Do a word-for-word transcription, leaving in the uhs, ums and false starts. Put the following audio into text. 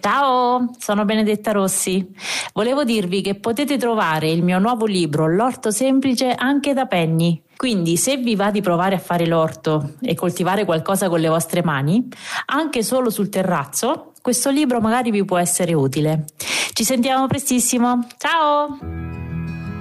Ciao, sono Benedetta Rossi. Volevo dirvi che potete trovare il mio nuovo libro L'orto semplice anche da Penny. Quindi se vi va di provare a fare l'orto e coltivare qualcosa con le vostre mani, anche solo sul terrazzo, questo libro magari vi può essere utile. Ci sentiamo prestissimo. Ciao!